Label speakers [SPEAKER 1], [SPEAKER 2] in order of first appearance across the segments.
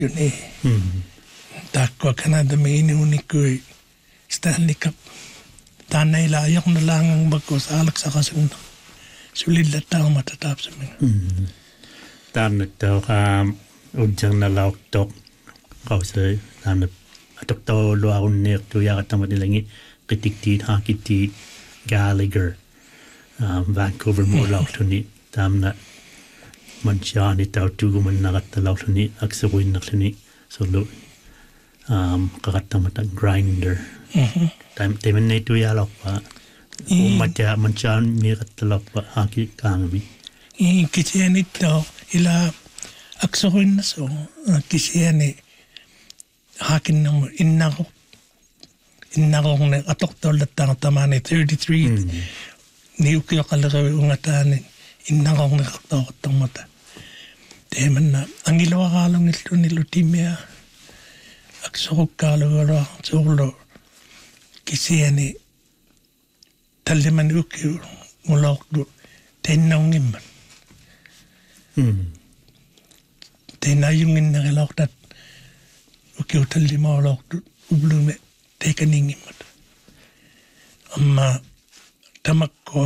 [SPEAKER 1] yun Takwa Canada may inunikui Stanley Cup. Tanay layak na lang ang magkusalak sa kasunda. Sulid na tao matatap sa mga.
[SPEAKER 2] Tanay daw udyang na lauk tok. Kasi tanay atok daw luaun niya tuya katama nilangi kitiktit hakittit Gallagher. Vancouver mo lauk to ni tam na mansya ni daw tuguman nakat na lauk to ni aksabuin na ni so lo kakatama tang grinder. Temen na ito yalak pa. Umatya mansyan ni katalak pa haki kangami.
[SPEAKER 1] Kisiyan ito ila aksahuin na so kisiyan hakin na mo innako na atok tol datang tamani 33 ni ukiyo kalagawi ungatanin innako na kaktakot mata. Temen na ang ilawa kalong ito nilutimya aksahuk kalagara solo Kisiani taliman ukiyo mulak do tenang imman. Tenayungin na kalak dat ukiyo talima ulak do ublume tekaning imman. Amma tamak ko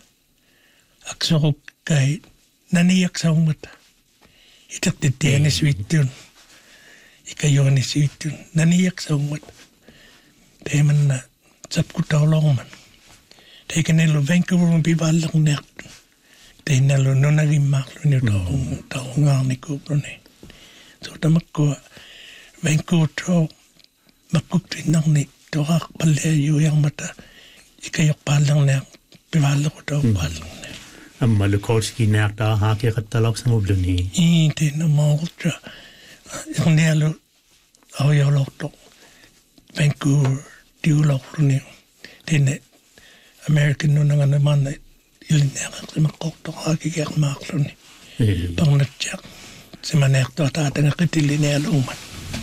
[SPEAKER 1] aksahuk kay naniyak sa umata. Itak titiyan sweet yun. Ikayo ni sweet yun. Naniyak sa umata. Temen na sap ko tawlong man. Teken nelo Vancouver mo pibalak nek. Ten nelo no nagimak lo ni taong ni ko ne. So tamak ko Vancouver to makuk tinang ni torak palayo yang mata. Ikayok palang nek pibalak ko taw palang nek.
[SPEAKER 2] Amma Lukolski nek ta haki katalak sa mublo ni.
[SPEAKER 1] Ten na mautra. Yang nelo awyolok to Vancouver diulok ni tene American no nga naman ilinyak sa makokto hakikyak maklo ni pangnatyak sa manekto at atang akitilin uman.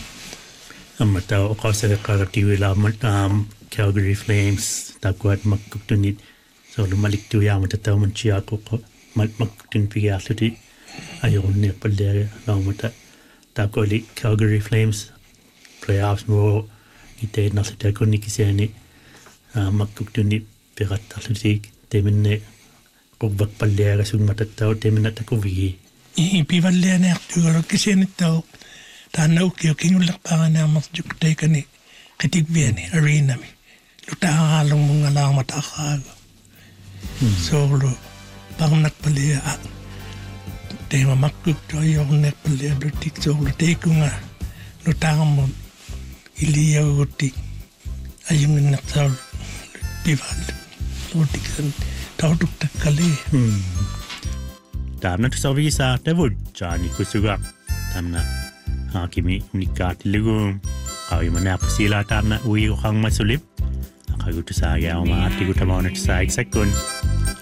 [SPEAKER 2] Amma tao kasi karatiwila Calgary Flames tagwat magkuktunit so lumalik tuya matataw man siya ko magkuktunit piyaslo di ayaw niya palaya lang mata tagwali Calgary Flames playoffs mo ite na sa ko ni kisani magkuktunit pirat atletik temen ne kugbak palera sung matataw temen na takuwi
[SPEAKER 1] ipivalya na aktualo kisani taw tanaw kiyo kingulak pa nga na mas jukutay ka ni kitigbiyan ni arena mi lutahalong mga lang matakago so lo pang nakpalya tema magkukto yung nakpalya lutik so lutay ko nga lutang mo iliyaw uti ayung naksaw pival uti kan tawduk takali
[SPEAKER 2] tamna tsawi sa tawud jani kusuga tamna hakimi nikat ligu kawi mana pasila tamna uwi kang masulip akagutu sa yaw maati ko tamaw na sa eksekon